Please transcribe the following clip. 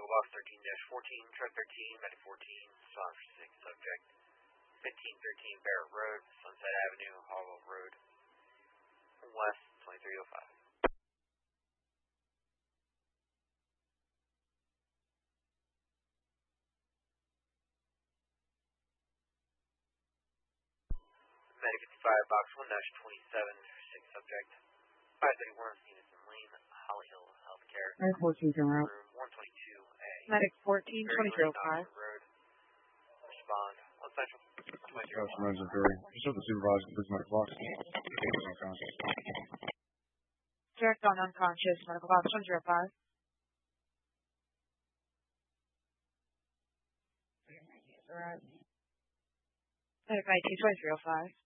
Medical Box 13-14, Truck 13, Medic 14, Swan for 6, subject 1513 Barrett Road, Sunset Avenue, Hollow Road, West 2305. Medic 55, Box 1-27, 6, subject 531, Stevenson Lane, Holly Hill Healthcare, Medic 14, turn around. room 122A. Medic 14, 2305. Respond. On Central. Emergency 30. You said the supervisor, please medical box. Direct on unconscious, Medical Box 105. Alright. Medic 19, 2305.